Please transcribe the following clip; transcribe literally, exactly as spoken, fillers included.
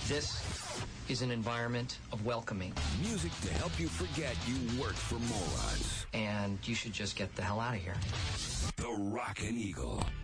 This is an environment of welcoming. Music to help you forget you work for morons. And you should just get the hell out of here. The Rockin' Eagle.